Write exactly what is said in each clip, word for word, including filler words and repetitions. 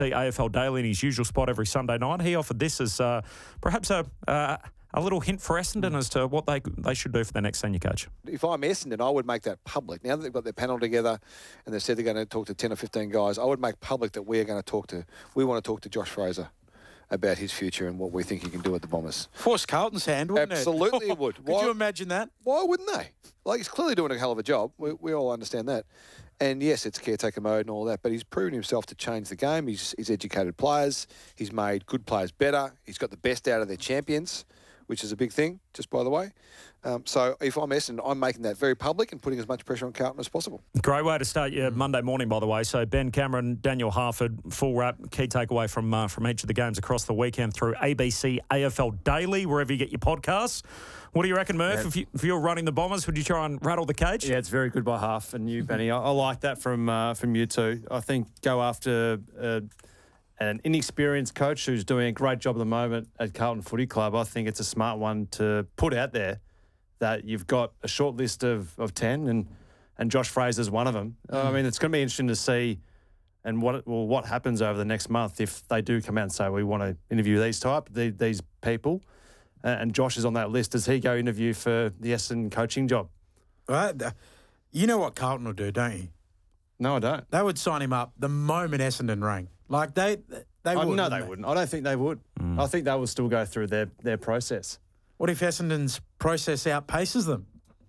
A F L Daily in his usual spot every Sunday night. He offered this as uh, perhaps a uh, a little hint for Essendon as to what they they should do for their next senior coach. If I'm Essendon, I would make that public. Now that they've got their panel together and they've said they're going to talk to ten or fifteen guys, I would make public that we are going to talk to, we want to talk to Josh Fraser about his future and what we think he can do at the Bombers. Force Carlton's hand, wouldn't Absolutely it? it would. Could Why, you imagine that? Why wouldn't they? Like, he's clearly doing a hell of a job. We, we all understand that. And yes, it's caretaker mode and all that, but he's proven himself to change the game. He's, he's educated players. He's made good players better. He's got the best out of their champions, which is a big thing, just by the way. Um, so if I'm Essendon, I'm making that very public and putting as much pressure on Carlton as possible. Great way to start your Monday morning, by the way. So Ben Cameron, Daniel Harford, full wrap, key takeaway from uh, from each of the games across the weekend through A B C A F L Daily, wherever you get your podcasts. What do you reckon, Murph? Yeah. If, you, if you're running the Bombers, would you try and rattle the cage? Yeah, it's very good by half. And you, Benny, I, I like that from uh, from you too. I think go after uh, an inexperienced coach who's doing a great job at the moment at Carlton Footy Club. I think it's a smart one to put out there that you've got a short list of, of ten and and Josh Fraser's one of them. Mm. I mean, it's going to be interesting to see and what well, what happens over the next month if they do come out and say, we want to interview these type, the, these people. And Josh is on that list. Does he go interview for the Essendon coaching job? Well, you know what Carlton will do, don't you? No, I don't. They would sign him up the moment Essendon rang. Like, they they would. would. No, they, they wouldn't. I don't think they would. Mm. I think they will still go through their, their process. What if Essendon's process outpaces them?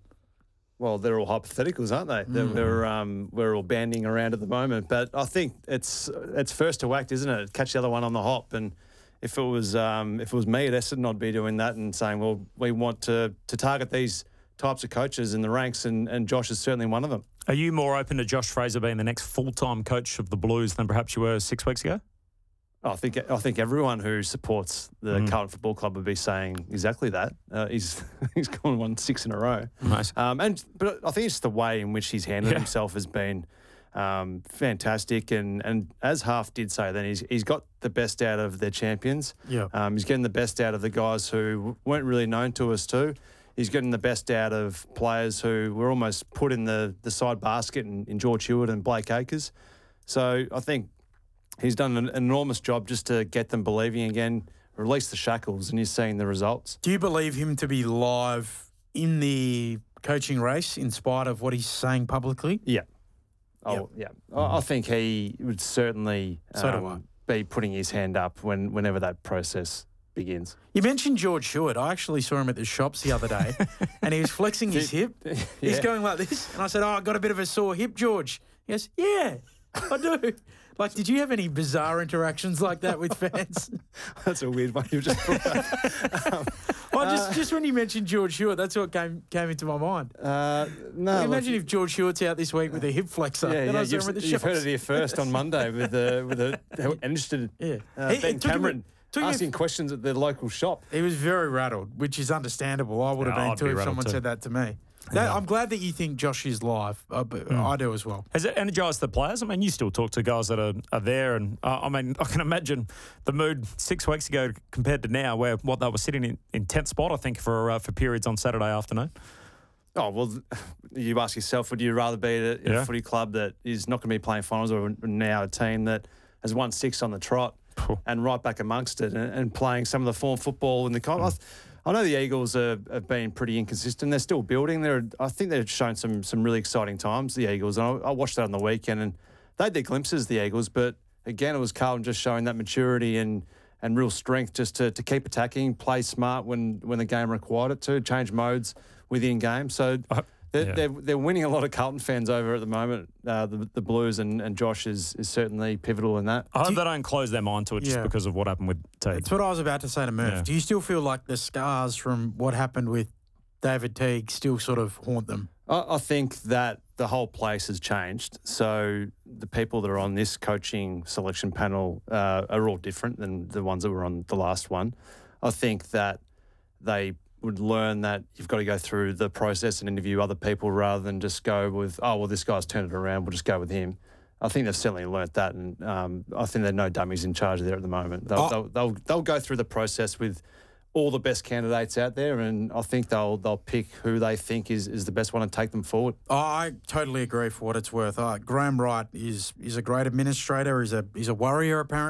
Well, they're all hypotheticals, aren't they? Mm. They're, they're, um, we're all banding around at the moment. But I think it's it's first to act, isn't it? Catch the other one on the hop. And if it was um, if it was me at Essendon, I'd be doing that and saying, well, we want to to target these types of coaches in the ranks, and, and Josh is certainly one of them. Are you more open to Josh Fraser being the next full-time coach of the Blues than perhaps you were six weeks ago? I think I think everyone who supports the mm. Carlton Football Club would be saying exactly that. Uh, he's he's gone won six in a row. Nice. Um, and but I think it's the way in which he's handled yeah. himself has been um, fantastic. And, and as Half did say, then he's he's got the best out of their champions. Yeah. Um, he's getting the best out of the guys who weren't really known to us too. He's getting the best out of players who were almost put in the the side basket in, in George Hewitt and Blake Acres. So I think he's done an enormous job just to get them believing again, release the shackles, and you're seeing the results. Do you believe him to be live in the coaching race in spite of what he's saying publicly? Yeah. Oh, yep. yeah. I think he would certainly so um, do I. be putting his hand up when whenever that process begins. You mentioned George Hewitt. I actually saw him at the shops the other day and he was flexing his hip. Yeah. He's going like this. And I said, oh, I got a bit of a sore hip, George. He goes, yeah, I do. Like, did you have any bizarre interactions like that with fans? That's a weird one you just brought up. um, well, just, uh, just when you mentioned George Hewitt, that's what came came into my mind. Uh, no, like, imagine if George Hewitt's out this week with a hip flexor. Yeah, then yeah, I was you've, at the you've heard shops. it here first on Monday with a with a interested yeah. uh, he, Ben Cameron him, asking him, questions at the local shop. He was very rattled, which is understandable. I would have yeah, been I'd too be if someone too. said that to me. That, Yeah. I'm glad that you think Josh is live. Uh, but mm. I do as well. Has it energised the players? I mean, you still talk to guys that are, are there, and uh, I mean, I can imagine the mood six weeks ago compared to now, where what they were sitting in, in tenth spot, I think, for uh, for periods on Saturday afternoon. Oh, well, you ask yourself, would you rather be at a, Yeah. a footy club that is not going to be playing finals, or now a team that has won six on the trot and right back amongst it and, and playing some of the form football in the com- mm. I know the Eagles are, have been pretty inconsistent. They're still building. They're, I think they've shown some some really exciting times, the Eagles. And I, I watched that on the weekend, and they had their glimpses, the Eagles. But, again, it was Carlton just showing that maturity and, and real strength just to, to keep attacking, play smart when, when the game required it to, change modes within game. So uh, they're, yeah. they're, they're winning a lot of Carlton fans over at the moment. Uh, the, the Blues and, and Josh is, is certainly pivotal in that. I hope Do you, they don't close their mind to it just yeah. because of what happened with Teague. That's what I was about to say to Murph. Yeah. Do you still feel like the scars from what happened with David Teague still sort of haunt them? I, I think that the whole place has changed. So the people that are on this coaching selection panel uh, are all different than the ones that were on the last one. I think that they would learn that you've got to go through the process and interview other people rather than just go with, oh, well, this guy's turned it around, we'll just go with him. I think they've certainly learnt that, and um, I think there are no dummies in charge there at the moment. They'll, oh. they'll, they'll, they'll go through the process with all the best candidates out there, and I think they'll they'll pick who they think is, is the best one and take them forward. Oh, I totally agree for what it's worth. Uh, Graham Wright is is a great administrator. He's a he's a warrior apparently.